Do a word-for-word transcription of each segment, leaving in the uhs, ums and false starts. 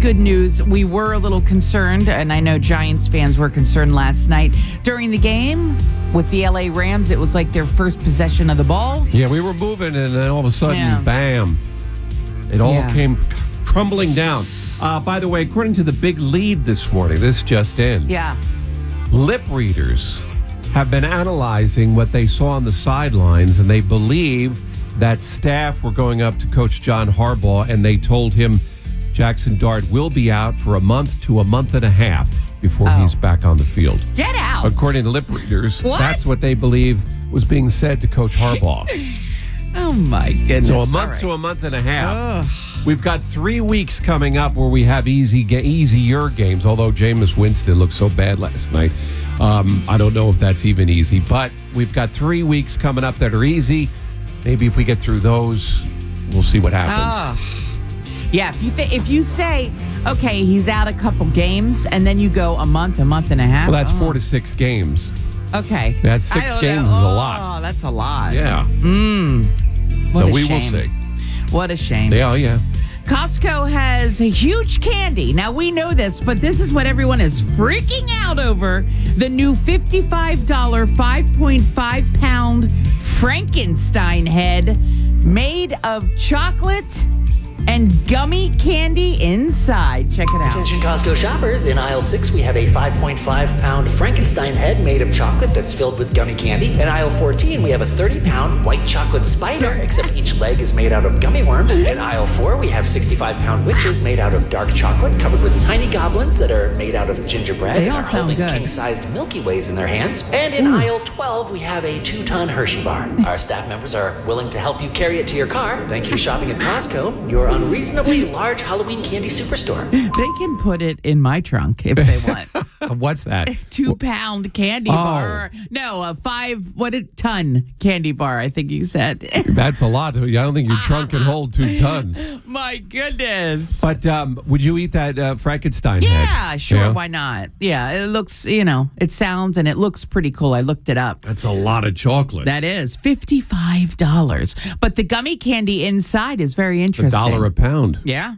good news. We were a little concerned, and I know Giants fans were concerned last night. During the game with the L A Rams, it was like their first possession of the ball. Yeah, we were moving, and then all of a sudden, Yeah. bam, it all Yeah. came crumbling down. Uh, by the way, according to the big lead this morning, this just in, Yeah. lip readers have been analyzing what they saw on the sidelines, and they believe that staff were going up to Coach John Harbaugh, and they told him Jackson Dart will be out for a month to a month and a half before Oh. he's back on the field. Get out. According to lip readers, What? that's what they believe was being said to Coach Harbaugh. Oh, my goodness. So a All month right. to a month and a half. Ugh. We've got three weeks coming up where we have easy, ga- easier games, although Jameis Winston looked so bad last night. Um, I don't know if that's even easy, but we've got three weeks coming up that are easy. Maybe if we get through those, we'll see what happens. Ah. Yeah, if you th- if you say, okay, he's out a couple games, and then you go a month, a month and a half. Well, that's oh. four to six games. Okay. That's six I don't games know. is a lot. Oh, that's a lot. Yeah. What So a we shame. will see. What a shame. Yeah, oh, yeah. Costco has a huge candy. Now, we know this, but this is what everyone is freaking out over. The new fifty-five dollars five point five pound Frankenstein head made of chocolate and gummy candy inside. Check it out. Attention Costco shoppers, in aisle six we have a five point five pound Frankenstein head made of chocolate that's filled with gummy candy. In aisle fourteen we have a thirty pound white chocolate spider, except each leg is made out of gummy worms. In aisle four we have sixty-five pound witches made out of dark chocolate covered with tiny goblins that are made out of gingerbread They and all are sound holding good. king-sized Milky Ways in their hands. And in aisle twelve we have a two ton Hershey bar. Our staff members are willing to help you carry it to your car. Thank you for shopping at Costco, your unreasonably large Halloween candy superstore. They can put it in my trunk if they want. What's that? Two pound candy Oh. bar. No, a five, what a ton candy bar, I think you said. That's a lot. I don't think your trunk can hold two tons. My goodness. But um, would you eat that uh, Frankenstein head? Yeah, sure. Yeah? Why not? Yeah, it looks, you know, it sounds and it looks pretty cool. I looked it up. That's a lot of chocolate. That is fifty-five dollars. But the gummy candy inside is very a interesting. dollar a pound. Yeah.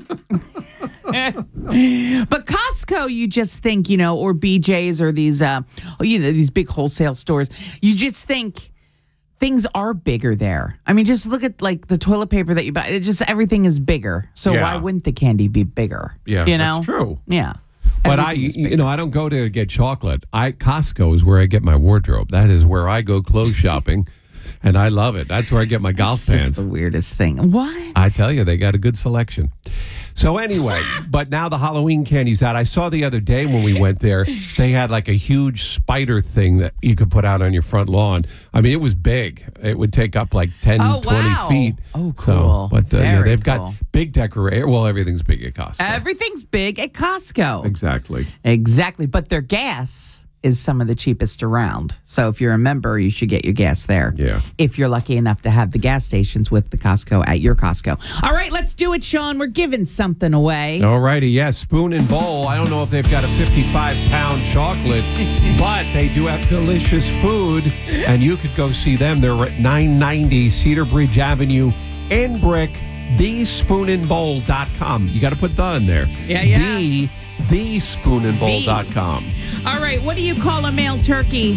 But Costco, you just think, you know, or B J's or these, uh, you know, these big wholesale stores, you just think things are bigger there. I mean, just look at like the toilet paper that you buy. It just everything is bigger. So Yeah. why wouldn't the candy be bigger? Yeah, you know? that's true. Yeah. But I, Everything is you bigger. know, I don't go to get chocolate. I Costco is where I get my wardrobe. That is where I go clothes shopping, and I love it. That's where I get my golf This is pants. the weirdest thing. What? I tell you, they got a good selection. So anyway, but now the Halloween candy's out. I saw the other day when we went there, they had like a huge spider thing that you could put out on your front lawn. I mean, it was big. It would take up like ten, Oh, twenty wow. feet. Oh, So, cool. but uh, yeah, Very they've cool. got big decoration. Well, everything's big at Costco. Everything's big at Costco. Exactly. Exactly. But their gas is some of the cheapest around. So if you're a member, you should get your gas there. Yeah. If you're lucky enough to have the gas stations with the Costco at your Costco. All right, let's do it, Sean. We're giving something away. All righty, yes, Spoon and Bowl. I don't know if they've got a fifty-five pound chocolate, but they do have delicious food, and you could go see them. They're at nine ninety Cedar Bridge Avenue in Brick, the spoon and bowl dot com. You got to put the in there. Yeah, yeah. The, the spoon and bowl dot com. All right, what do you call a male turkey?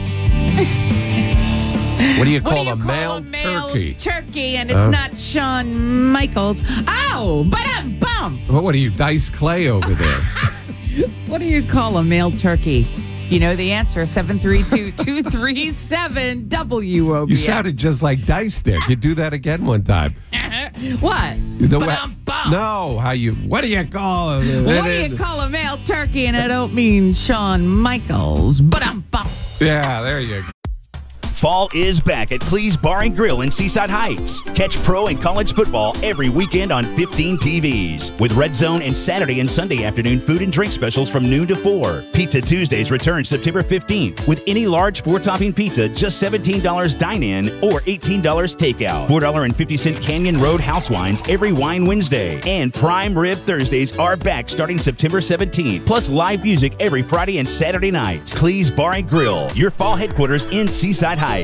What do you What call, do you a, call male a male turkey? turkey? And it's Uh. not Shawn Michaels. Oh, but I'm bummed. What, what are you, Dice Clay over there? What do you call a male turkey? If you know the answer, seven three two, two three seven W O B You M. sounded just like Dice there. You do that again one time. What? The but way- I'm bummed. No, how you? What do you call it? What do you call a male turkey? And I don't mean Shawn Michaels, but I'm bummed. Yeah, there you go. Fall is back at Clee's Bar and Grill in Seaside Heights. Catch pro and college football every weekend on fifteen T Vs. With Red Zone and Saturday and Sunday afternoon food and drink specials from noon to four. Pizza Tuesdays returns September fifteenth with any large four-topping pizza just seventeen dollars dine-in or eighteen dollars takeout. four dollars and fifty cents Canyon Road House Wines every Wine Wednesday. And Prime Rib Thursdays are back starting September seventeenth. Plus live music every Friday and Saturday nights. Clee's Bar and Grill, your fall headquarters in Seaside Heights.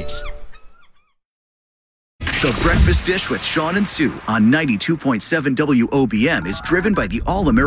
The Breakfast Dish with Sean and Sue on ninety-two point seven W O B M is driven by the All-American